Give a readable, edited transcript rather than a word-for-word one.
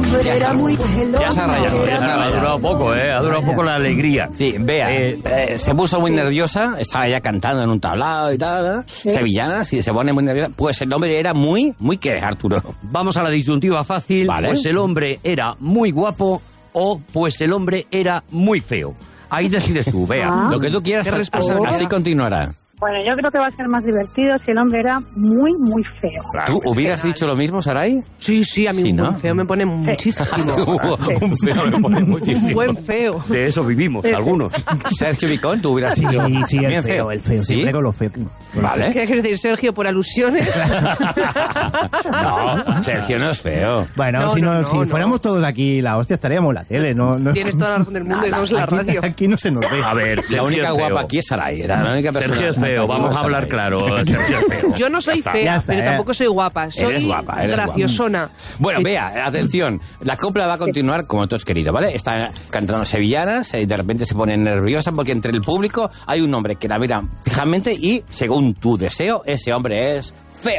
Era muy Ya se ha rayado, Ha durado poco, ha durado poco la alegría. Sí, vea, se puso muy nerviosa, estaba ya cantando en un tablao y tal, sevillana, si se pone muy nerviosa, pues el hombre era muy ¿qué, Arturo? Vamos a la disyuntiva fácil, Vale. Pues el hombre era muy guapo o pues el hombre era muy feo. Ahí decides tú, Bea. Lo que tú quieras, ¿Qué respuesta? así continuará. Bueno, yo creo que va a ser más divertido si el hombre era muy, muy feo. ¿Tú hubieras dicho lo mismo, Saray? Sí, a mí Sí, un ¿no? buen feo me pone muchísimo. Un feo me pone Un muchísimo. buen feo. De eso vivimos, algunos. Sergio Vicón, tú hubieras dicho. Sí, Bien el feo. ¿Sí? Siempre con lo feo. Vale. ¿Qué quieres decir, Sergio, por alusiones? No, Sergio no es feo. Bueno, No, si no, fuéramos todos aquí la hostia, estaríamos en la tele. No, Tienes toda la razón del mundo y estamos en la radio. Aquí no se nos ve. A ver, La Sergio única es feo. guapa aquí es Saray. Era la única persona. Sergio es feo, vamos a hablar claro. Sergio es feo. Yo no soy Ya está. fea, Ya está, pero tampoco soy guapa. Soy Eres guapa, eres graciosona. Bueno, vea, atención. La copla va a continuar como tú has querido, ¿vale? Está cantando sevillanas y de repente se pone nerviosa porque entre el público hay un hombre que la mira fijamente y, según tu deseo, ese hombre es